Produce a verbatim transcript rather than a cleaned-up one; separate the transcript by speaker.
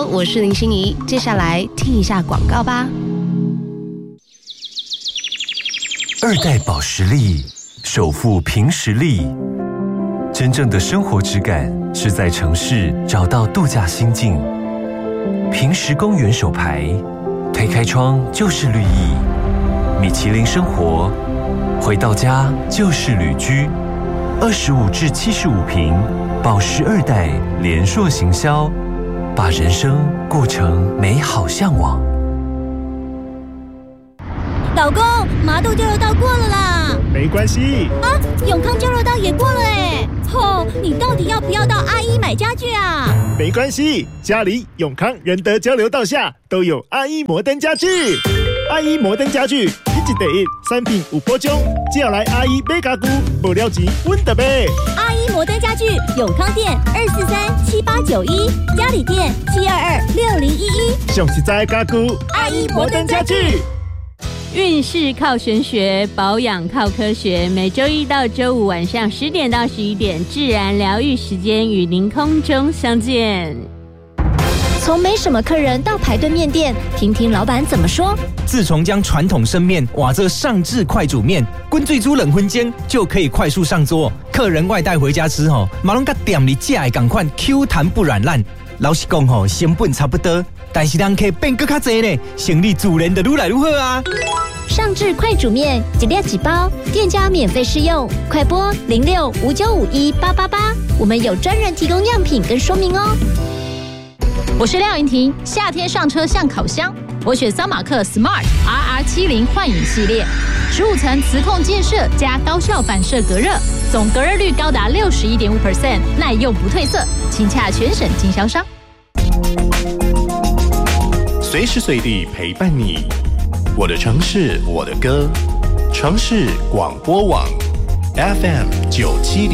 Speaker 1: 好，我是林心怡，接下来听一下广告吧。
Speaker 2: 二代保时力，首富凭实力。真正的生活质感是在城市找到度假心境。平实公园手牌，推开窗就是绿意。米其林生活，回到家就是旅居。二十五至七十五平，保时二代联硕行销，把人生过成美好向往。
Speaker 3: 老公，麻豆交流道过了啦。
Speaker 4: 没关系
Speaker 3: 啊，永康交流道也过了哎。吼，你到底要不要到阿一买家具啊？
Speaker 4: 没关系，家里永康仁德交流道下都有阿一摩登家具。阿一摩登家具，一级第一，产品有保障，只要来阿一买家具，无了钱阮就买。
Speaker 3: 阿一摩登家具，永康店二四三七八九一，嘉里店七二二六零一一。
Speaker 4: 上实在家具，
Speaker 3: 阿一摩登家具。
Speaker 5: 运势靠玄学，保养靠科学。每周一到周五晚上十点到十一点，自然疗愈时间与您空中相见。
Speaker 3: 从没什么客人到排队面店，听听老板怎么说。
Speaker 6: 自从将传统生面瓦这上至快煮面，滚最煮冷荤煎就可以快速上桌。客人外带回家吃吼，马龙甲店里架的同款 Q 弹不软烂。老实讲吼，成本差不多，但是人客变更较多呢，生意自然就愈来愈好啊。
Speaker 3: 上至快煮面，一粒几包，店家免费试用，快拨零六五九五一八八八，我们有专人提供样品跟说明哦。
Speaker 7: 我是廖云婷，夏天上车像烤箱，我选桑马克 Smart R R 七十 幻影系列，十五层磁控建设加高效反射隔热，总隔热率高达 百分之六十一点五， 耐用不褪色，请洽全省经销商。
Speaker 8: 随时随地陪伴你，我的城市我的歌，城市广播网 F M 九七点。